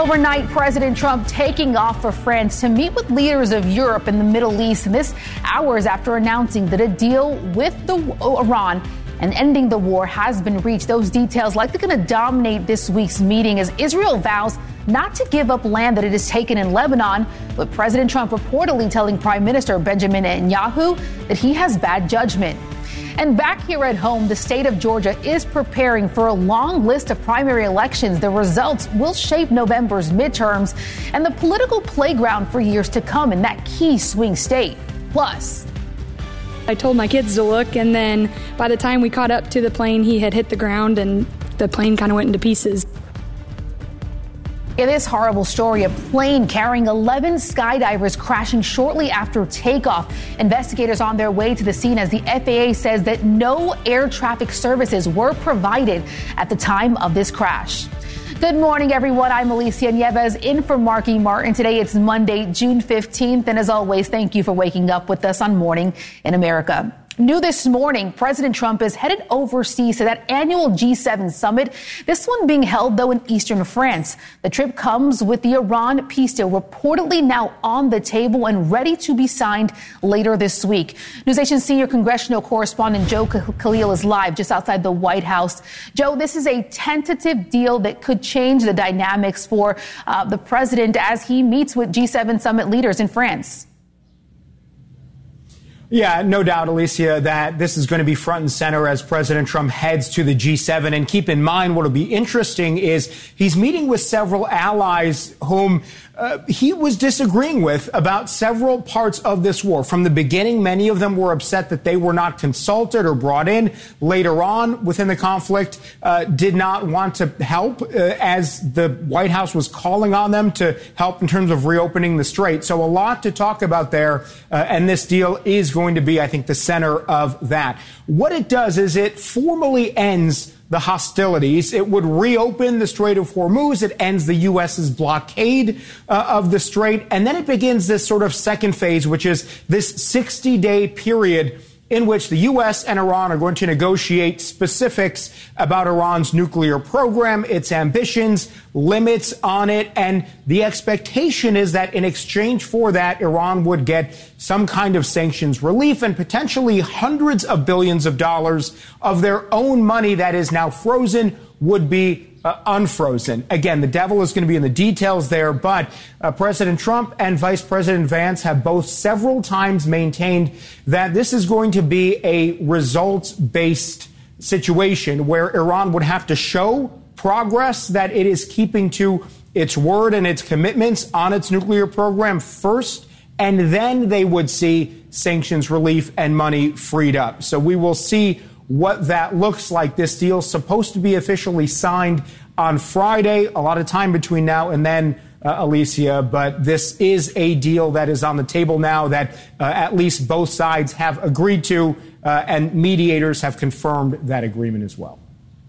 Overnight, President Trump taking off for France to meet with leaders of Europe and the Middle East, and this hours after announcing that a deal with Iran and ending the war has been reached. Those details likely going to dominate this week's meeting as Israel vows not to give up land that it has taken in Lebanon, with President Trump reportedly telling Prime Minister Benjamin Netanyahu that he has bad judgment. And back here at home, the state of Georgia is preparing for a long list of primary elections. The results will shape November's midterms and the political playground for years to come in that key swing state. Plus, I told my kids to look, and then by the time we caught up to the plane, he had hit the ground and the plane kind of went into pieces. In this horrible story, a plane carrying 11 skydivers crashing shortly after takeoff. Investigators on their way to the scene as the FAA says that no air traffic services were provided at the time of this crash. Good morning, everyone. I'm Alicia Nieves in for Marky Martin. Today it's Monday, June 15th. And as always, thank you for waking up with us on Morning in America. New this morning, President Trump is headed overseas to that annual G7 summit, this one being held, though, in eastern France. The trip comes with the Iran peace deal reportedly now on the table and ready to be signed later this week. NewsNation senior congressional correspondent Joe Khalil is live just outside the White House. Joe, this is a tentative deal that could change the dynamics for the president as he meets with G7 summit leaders in France. Yeah, no doubt, Alicia, that this is going to be front and center as President Trump heads to the G7. And keep in mind, what will be interesting is he's meeting with several allies whom he was disagreeing with about several parts of this war. From the beginning, many of them were upset that they were not consulted or brought in. Later on, within the conflict, did not want to help as the White House was calling on them to help in terms of reopening the strait. So a lot to talk about there. And this deal is going to be, I think, the center of that. What it does is it formally ends the hostilities. It would reopen the Strait of Hormuz. It ends the U.S.'s blockade of the strait. And then it begins this sort of second phase, which is this 60-day period in which the U.S. and Iran are going to negotiate specifics about Iran's nuclear program, its ambitions, limits on it. And the expectation is that in exchange for that, Iran would get some kind of sanctions relief and potentially hundreds of billions of dollars of their own money that is now frozen would be unfrozen. Again, the devil is going to be in the details there, but President Trump and Vice President Vance have both several times maintained that this is going to be a results-based situation where Iran would have to show progress that it is keeping to its word and its commitments on its nuclear program first, and then they would see sanctions relief and money freed up. So we will see what that looks like. This deal is supposed to be officially signed on Friday. A lot of time between now and then, Alicia, but this is a deal that is on the table now that at least both sides have agreed to, and mediators have confirmed that agreement as well.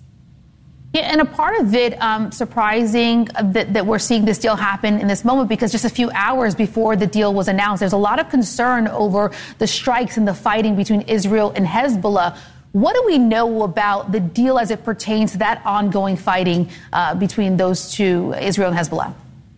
Yeah, and a part of it surprising that we're seeing this deal happen in this moment, because just a few hours before the deal was announced, there's a lot of concern over the strikes and the fighting between Israel and Hezbollah. What do we know about the deal as it pertains to that ongoing fighting between those two, Israel and Hezbollah?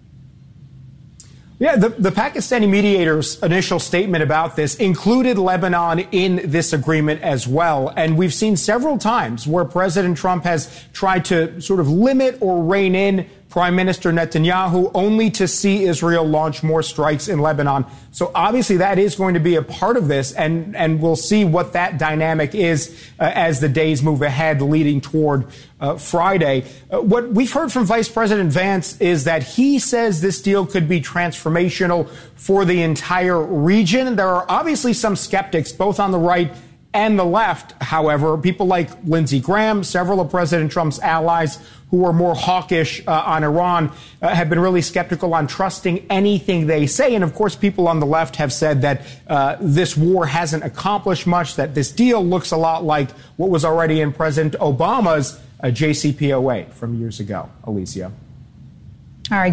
Yeah, the Pakistani mediator's initial statement about this included Lebanon in this agreement as well. And we've seen several times where President Trump has tried to sort of limit or rein in Prime Minister Netanyahu, only to see Israel launch more strikes in Lebanon. So obviously that is going to be a part of this, and we'll see what that dynamic is as the days move ahead leading toward Friday. What we've heard from Vice President Vance is that he says this deal could be transformational for the entire region. There are obviously some skeptics, both on the right and the left, however, people like Lindsey Graham, several of President Trump's allies who are more hawkish on Iran, have been really skeptical on trusting anything they say. And of course, people on the left have said that this war hasn't accomplished much, that this deal looks a lot like what was already in President Obama's JCPOA from years ago. Alicia. All right.